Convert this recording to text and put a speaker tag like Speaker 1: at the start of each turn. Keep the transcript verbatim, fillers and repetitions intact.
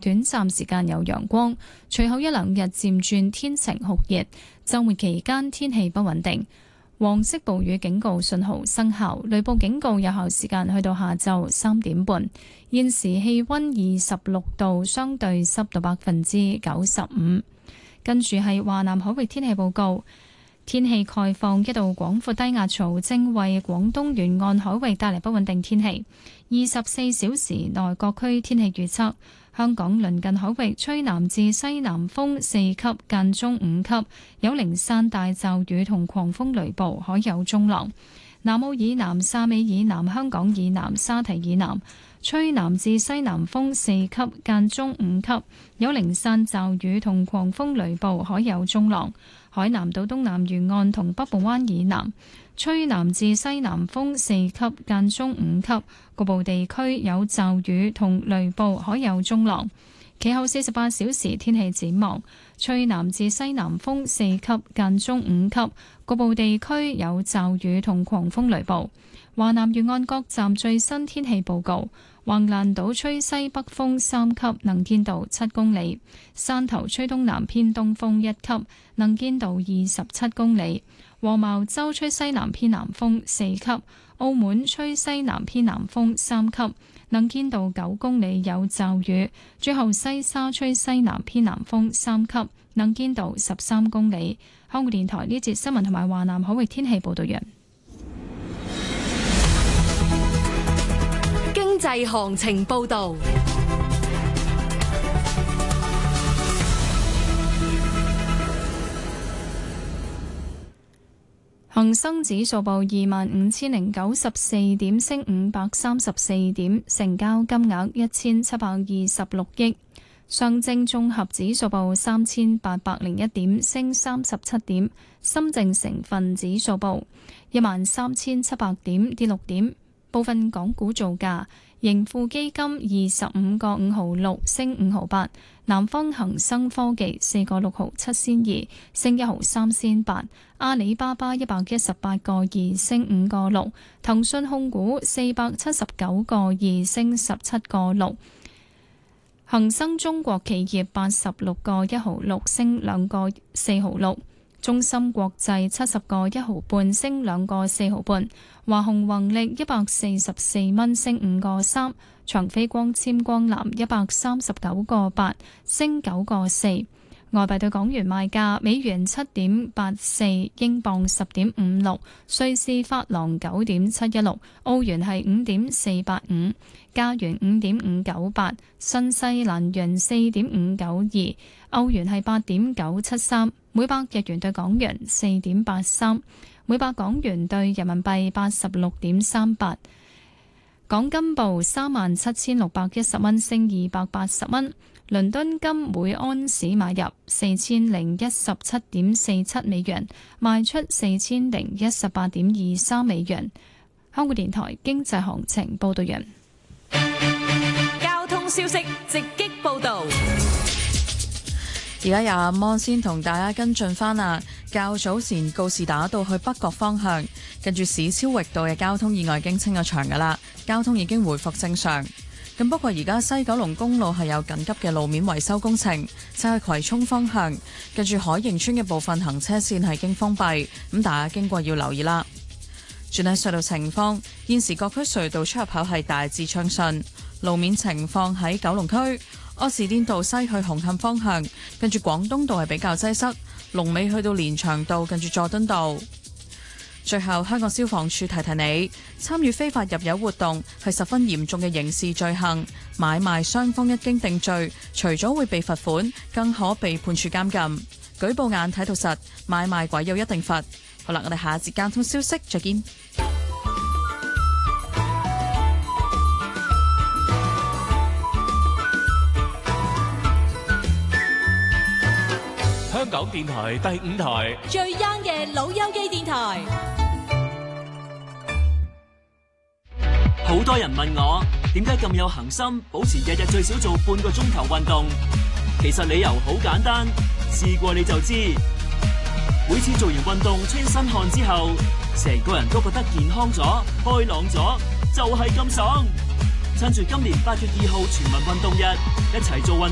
Speaker 1: 短暫時間有陽光，隨後一兩日漸轉天晴酷熱。週末期間天氣不穩定。黃色暴雨警告信號生效，雷暴警告有效時間去到下晝三點半。現時氣溫二十六度，相對濕度百分之九十五。跟住係華南海域天氣報告。天氣概況，一道廣闊低壓槽正為廣東沿岸海域帶嚟不穩定天氣。二十四小時內各區天氣預測：香港鄰近海域吹南至西南風四級，間中五級，有零散大驟雨同狂風雷暴，海有中浪。南澳以南、汕尾以南、香港以南、沙堤以南吹南至西南風四級，間中五級，有零散驟雨同狂風雷暴，海有中浪。海南島東南沿岸同北部灣以南吹南至西南風四級，間中五級，局部地區有驟雨同雷暴，海有中浪。其後四十八小時天氣展望，吹南至西南風四級，間中五級，局部地區有驟雨同狂風雷暴。華南沿岸各站最新天氣報告：橫瀾島吹西北風三級，能見度七公里；汕頭吹東南偏東風一級，能見度二十七公里；黃茅洲吹西南偏南風四級；澳門吹西南偏南風三級，能見度九公里，有驟雨；最後西沙吹西南偏南風三級，能見度十三公里。香港電台呢節新聞同埋華南海域天氣報道完。
Speaker 2: 經濟行情報道。
Speaker 1: 恒生指數報二萬五千零九十四點，升五百三十四點，成交金額一千七百二十六億。上證綜合指數報三千八百零一點，升三十七點。深證成分指數報一萬三千七百點，跌六點。部分港股造價：盈富基金二十五個五毫六，升五毫八；南方恒生科技四個六毫七仙二，升一毫三仙八；阿里巴巴一百一十八個二，升五個六；騰訊控股四百七十九個二，升十七個六；恒生中國企業八十六個一毫六，升兩個四毫六；中芯國際七十個一毫半，升兩個四毫半；華虹宏力一百四十四蚊，升五個三；長飛光纖光纜一百三十九個八，升九個四。外幣對港元賣價：美元七點八四，英鎊十點五六，瑞士法郎九點七一六，澳元係五點四八五，加元五點五九八，新西蘭元四點五九二，歐元係八點九七三，每百日元對港元四點八三，每百港元對人民幣八十六點三八。港金報三萬七千六百一十蚊，升二百八十蚊。倫敦金每安士買入四千零一十七點四七美元，賣出四千零一十八點二三美元。香港電台經濟行情報道完。
Speaker 2: 交通消息直擊報道。
Speaker 3: 而家有阿摩先同大家跟進翻啦。較早前告士打道去北角方向，跟住史超域道嘅交通意外已經清咗場噶啦，交通已經回復正常。咁不過而家西九龍公路係有緊急嘅路面維修工程，就係葵涌方向，跟住海盈村嘅部分行車線係經封閉，咁大家經過要留意啦。轉喺隧道情況，現時各區隧道出入口係大致暢順。路面情況喺九龍區柯士甸道西去紅磡方向，跟住廣東道係比較擠塞，龍尾去到連翔道，跟住佐敦道。最後，香港消防處提提你，參與非法入油活動係十分嚴重嘅刑事罪行，買賣雙方一經定罪，除咗會被罰款，更可被判處監禁。舉報眼睇到實，買賣鬼有一定罰。好啦，我哋下一節交通消息再見。
Speaker 4: 香港電台第五台
Speaker 2: 最 young 嘅老友記電台。
Speaker 5: 好多人問我點解咁有恒心，保持日日最少做半個鐘頭運動。其實理由好簡單，試過你就知。每次做完運動出身汗之後，成個人都覺得健康咗、開朗咗，就係咁爽。趁住今年八月二號全民運動日，一齊做運動。